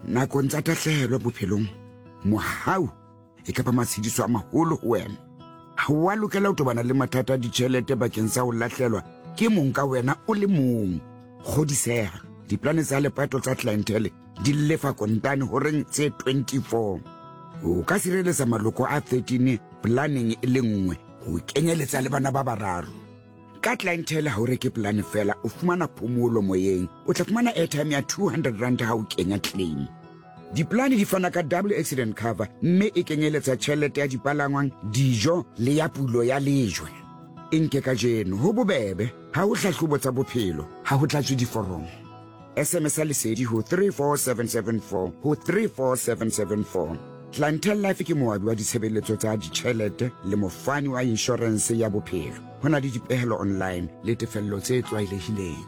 nakong tsa tahlehelo bophelong mohau e ka ba matshediso a maholo ho wena. Ha wa lokela ho tobana le mathata a ditjhelete bakeng sa ho lahlelwa ke mong ka wena o le mong. Kgodiseha, diplane tsa lepato tsa clientele di lefa kontane horeng tse 24. O ka sireletsa maloko a 13 planning e le nngwe ho kenyeletsa le bana ba bararo. Ka clientele ha o reke plan fela o fumana phomolo moyeng, o tla fumana airtime ya 200 rand ha o kenya claim. Diplane di fana ka double accident cover mme e kenyeletsa tjhelete ya dipalangwang, dijo le ya pulo ya lejwe. Nke ka jeno ho bobebe ha o hlahlobo tsa bophelo ha ho tlatswe diforomo. SMS lesedi ho 34774 ho 34774. Clientele Life ke moabi wa ditshebeletso tsa ditjhelete le mofani wa insurance ya bophelo. Hona le dipehelo online le tefello tse tlwaelehileng.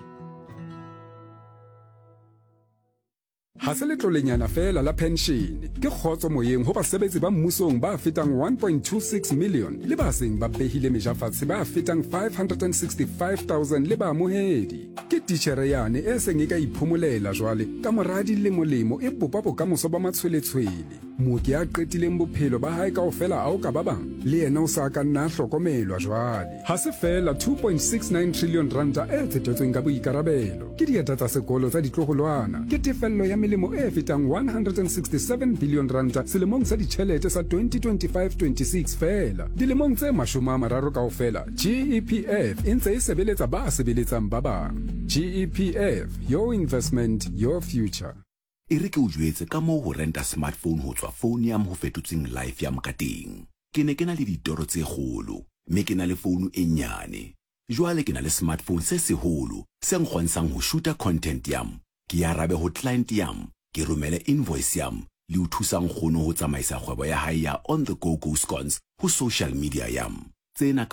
Ha se letlolenyana fela la pension ke kgotso moyeng ho basebetsi ba mmusong ba fetang 1.26 million le ba seng ba behile mejafatse ba fetang 565,000 le ba amohedi. Ke titjhere yane e seng e ka iphomolela jwale ka moradi le molemo e bopa bokamoso ba matshweletshwele. Mooki a qetileng bophelo ba hae kaofela ao ka ba bang le yena o sa ka nna hlokomelwa jwale. Ha se fela 2.69 trillion ranta e tsetetsweng ka boikarabelo ke dieta tsa sekolo tsa ditloholwana, ke tefello ya melemo e fetang 167 billion ranta selemong sa ditjhelete sa 2025-26 fela. Dilemong tse 30 kaofela GEPF e ntse e sebeletsa ba sebeletsang ba bang. GEPF, your investment, your future. E re ke o jwetse ka moo ho renta smartphone ho tswa phone ya ho fetotseng life ya mokateng. Ke ne ke na le ditoro tse kgolo, mme ke na le phone e nyane. Jwale ke na le smartphone se seholo se nkgontshang ho shoota content yam. Ke arabe ho client yam, ke romele invoice yam, le o thusang kgono ho tsamaisa kgwebo ya hae ya on the go scones ho social media yam. Tsena